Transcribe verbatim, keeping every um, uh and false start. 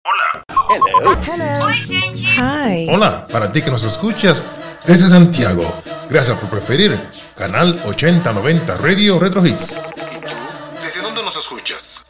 Hola. Hello. Hello. Oi, gente. Hi. Hola, para ti que nos escuchas desde Santiago. Gracias por preferir Canal ochenta noventa Radio Retro Hits. ¿Y tú? ¿Desde dónde nos escuchas?